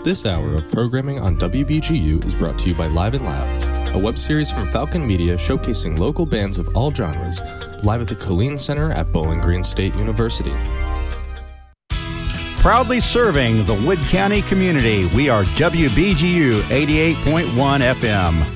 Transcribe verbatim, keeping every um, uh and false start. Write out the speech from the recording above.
This hour of programming on W B G U is brought to you by Live and Loud, a web series from Falcon Media showcasing local bands of all genres, live at the Killeen Center at Bowling Green State University. Proudly serving the Wood County community, we are W B G U eighty-eight point one F M.